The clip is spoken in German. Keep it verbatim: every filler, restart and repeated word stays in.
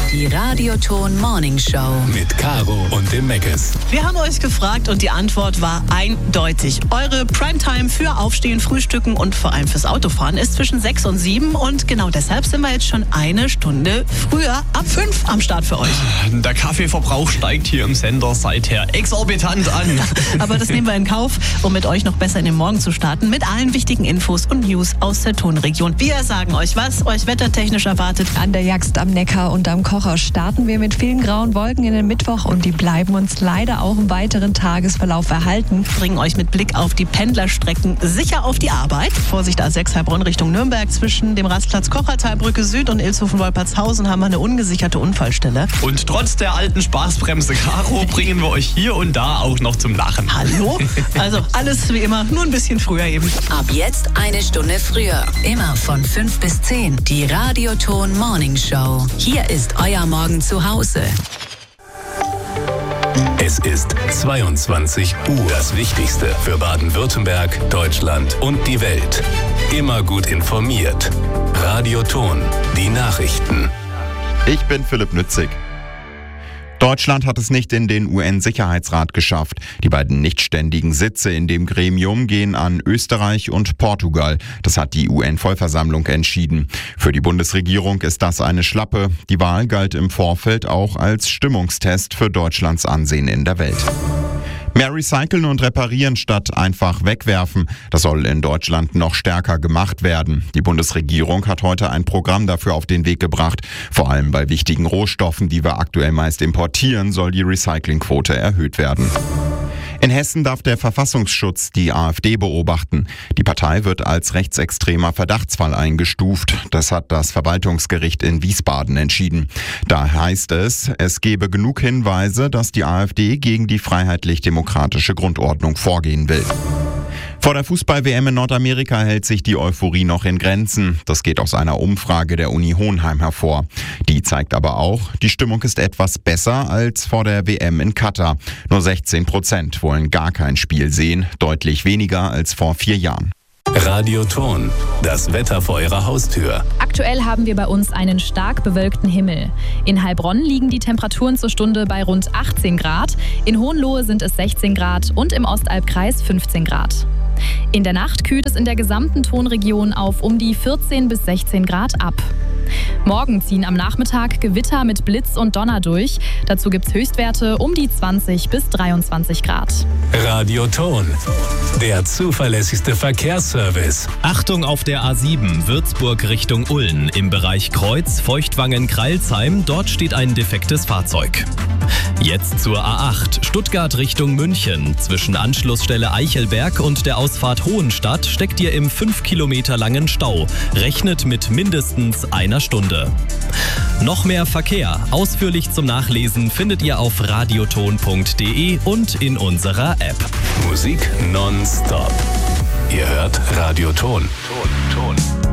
Die Radioton Morning Show. Mit Caro und dem Meckes. Wir haben euch gefragt und die Antwort war eindeutig. Eure Primetime für Aufstehen, Frühstücken und vor allem fürs Autofahren ist zwischen sechs und sieben. Und genau deshalb sind wir jetzt schon eine Stunde früher, ab fünf am Start für euch. Der Kaffeeverbrauch steigt hier im Sender seither exorbitant an. Aber das nehmen wir in Kauf, um mit euch noch besser in den Morgen zu starten. Mit allen wichtigen Infos und News aus der Tonregion. Wir sagen euch, was euch wettertechnisch erwartet. An der Jagst am Neckar und am Kocher starten wir mit vielen grauen Wolken in den Mittwoch und die bleiben uns leider auch im weiteren Tagesverlauf erhalten. Bringen euch mit Blick auf die Pendlerstrecken sicher auf die Arbeit. Vorsicht A sechs Heilbronn Richtung Nürnberg. Zwischen dem Rastplatz Kochertalbrücke Süd und Ilshofen-Wolpertshausen haben wir eine ungesicherte Unfallstelle. Und trotz der alten Spaßbremse Caro bringen wir euch hier und da auch noch zum Lachen. Hallo? Also alles wie immer, nur ein bisschen früher eben. Ab jetzt eine Stunde früher. Immer von fünf bis zehn. Die Radioton Morning Show. Hier ist euer Morgen zu Hause. Es ist zweiundzwanzig Uhr. Das Wichtigste für Baden-Württemberg, Deutschland und die Welt. Immer gut informiert. Radioton. Die Nachrichten. Ich bin Philipp Nützig. Deutschland hat es nicht in den U N-Sicherheitsrat geschafft. Die beiden nichtständigen Sitze in dem Gremium gehen an Österreich und Portugal. Das hat die U N-Vollversammlung entschieden. Für die Bundesregierung ist das eine Schlappe. Die Wahl galt im Vorfeld auch als Stimmungstest für Deutschlands Ansehen in der Welt. Mehr recyceln und reparieren statt einfach wegwerfen. Das soll in Deutschland noch stärker gemacht werden. Die Bundesregierung hat heute ein Programm dafür auf den Weg gebracht. Vor allem bei wichtigen Rohstoffen, die wir aktuell meist importieren, soll die Recyclingquote erhöht werden. In Hessen darf der Verfassungsschutz die AfD beobachten. Die Partei wird als rechtsextremer Verdachtsfall eingestuft. Das hat das Verwaltungsgericht in Wiesbaden entschieden. Da heißt es, es gebe genug Hinweise, dass die AfD gegen die freiheitlich-demokratische Grundordnung vorgehen will. Vor der Fußball-W M in Nordamerika hält sich die Euphorie noch in Grenzen. Das geht aus einer Umfrage der Uni Hohenheim hervor. Die zeigt aber auch, die Stimmung ist etwas besser als vor der W M in Katar. Nur sechzehn Prozent wollen gar kein Spiel sehen, deutlich weniger als vor vier Jahren. Radioton. Das Wetter vor eurer Haustür. Aktuell haben wir bei uns einen stark bewölkten Himmel. In Heilbronn liegen die Temperaturen zur Stunde bei rund achtzehn Grad. In Hohenlohe sind es sechzehn Grad und im Ostalbkreis fünfzehn Grad. In der Nacht kühlt es in der gesamten Tonregion auf um die vierzehn bis sechzehn Grad ab. Morgen ziehen am Nachmittag Gewitter mit Blitz und Donner durch. Dazu gibt es Höchstwerte um die zwanzig bis dreiundzwanzig Grad. Radioton. Der zuverlässigste Verkehrsservice. Achtung auf der A sieben, Würzburg Richtung Ulm. Im Bereich Kreuz, Feuchtwangen-Kreilsheim. Dort steht ein defektes Fahrzeug. Jetzt zur A acht, Stuttgart Richtung München. Zwischen Anschlussstelle Eichelberg und der Ausfahrt Hohenstadt steckt ihr im fünf Kilometer langen Stau. Rechnet mit mindestens einer Stunde. Noch mehr Verkehr. Ausführlich zum Nachlesen findet ihr auf radioton punkt de und in unserer App. Musik nonstop. Ihr hört Radioton. Ton, Ton.